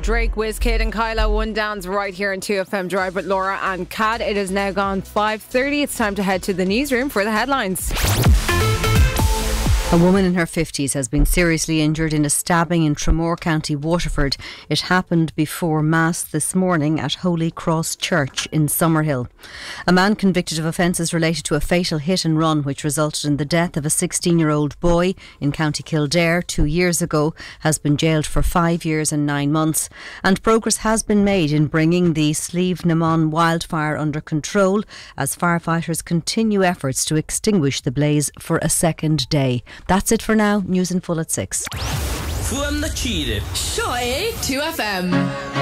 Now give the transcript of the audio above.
Drake, Wizkid and Kyla, One Dance right here in 2FM Drive with Laura and Cad. It is now gone 5:30. It's time to head to the newsroom for the headlines. A woman in her 50s has been seriously injured in a stabbing in Tramore, County Waterford. It happened before Mass this morning at Holy Cross Church in Summerhill. A man convicted of offences related to a fatal hit and run which resulted in the death of a 16-year-old boy in County Kildare 2 years ago has been jailed for 5 years and 9 months. And progress has been made in bringing the Slieve na Mon wildfire under control as firefighters continue efforts to extinguish the blaze for a second day. That's it for now. News in full at 6. Fuam na Chile. Shy 2FM.